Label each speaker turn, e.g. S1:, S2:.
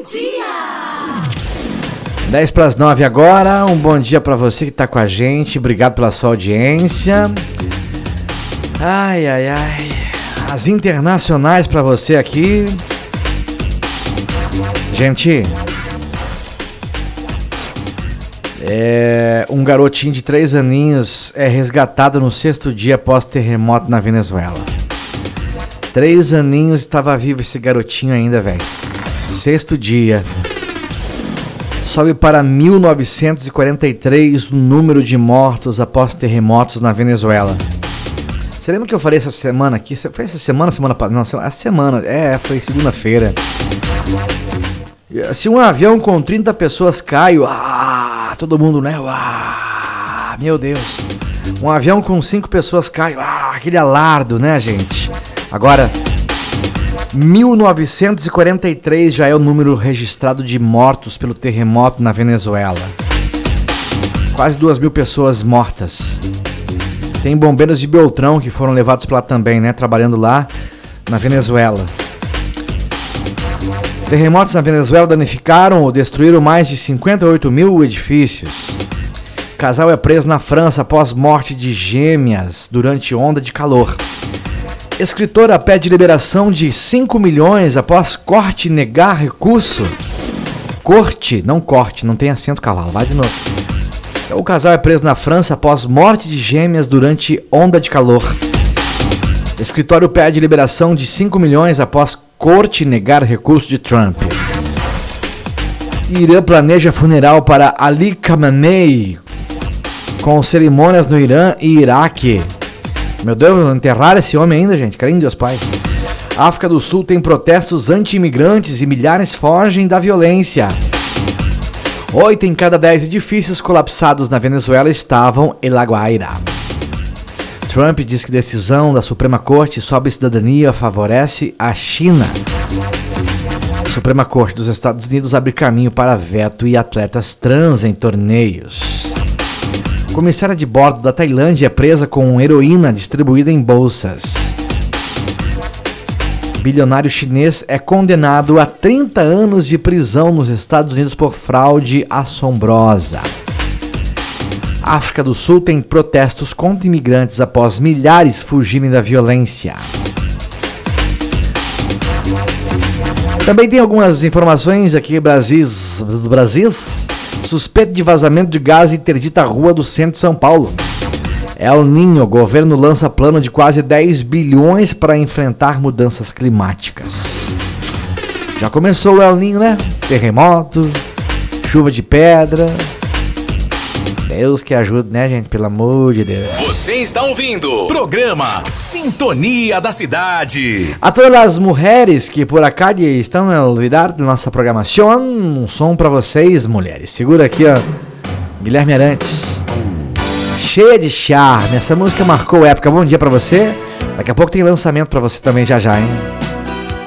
S1: dia!
S2: 10:09 agora, um bom dia pra você que tá com a gente, obrigado pela sua audiência. Ai, ai, ai, as internacionais pra você aqui. Gente, um garotinho de 3 aninhos é resgatado no 6º dia após terremoto na Venezuela. 3 aninhos, estava vivo esse garotinho ainda, velho. 6º dia. Sobe para 1943 o número de mortos após terremotos na Venezuela. Você lembra que eu falei essa semana aqui? Foi essa semana? Semana passada? Não, a semana. Foi segunda-feira. Se um avião com 30 pessoas cai, todo mundo, né? Meu Deus. Um avião com 5 pessoas cai, aquele alardo, né, gente? Agora, 1943 já é o número registrado de mortos pelo terremoto na Venezuela. Quase 2.000 pessoas mortas. Tem bombeiros de Beltrão que foram levados para lá também, né? Trabalhando lá na Venezuela. Terremotos na Venezuela danificaram ou destruíram mais de 58 mil edifícios. Casal é preso na França após morte de gêmeas durante onda de calor. Escritora pede liberação de 5 milhões após corte negar recurso. Corte, não corte, não tem acento cavalo, vai de novo. O casal é preso na França após morte de gêmeas durante onda de calor. Escritório pede liberação de 5 milhões após corte negar recurso de Trump. Irã planeja funeral para Ali Khamenei com cerimônias no Irã e Iraque. Meu Deus, enterrar esse homem ainda, gente. Carinho de Deus Pai. África do Sul tem protestos anti-imigrantes e milhares fogem da violência. 8 em cada 10 edifícios colapsados na Venezuela estavam em La Guaira. Trump diz que decisão da Suprema Corte sobre cidadania favorece a China. A Suprema Corte dos Estados Unidos abre caminho para veto e atletas trans em torneios. Comissária de bordo da Tailândia é presa com heroína distribuída em bolsas. Bilionário chinês é condenado a 30 anos de prisão nos Estados Unidos por fraude assombrosa. África do Sul tem protestos contra imigrantes após milhares fugirem da violência. Também tem algumas informações aqui, Brasil. Suspeito de vazamento de gás interdita a rua do centro de São Paulo. El Niño, governo lança plano de quase 10 bilhões para enfrentar mudanças climáticas. Já começou o El Niño, né? Terremoto, chuva de pedra. Deus que ajude, né, gente? Pelo amor de Deus.
S3: Você está ouvindo o programa Sintonia da Cidade.
S2: A todas as mulheres que por acá estão a olvidar da nossa programação, um som pra vocês, mulheres. Segura aqui, ó. Guilherme Arantes. Cheia de charme. Essa música marcou época. Bom dia pra você. Daqui a pouco tem lançamento pra você também já, hein?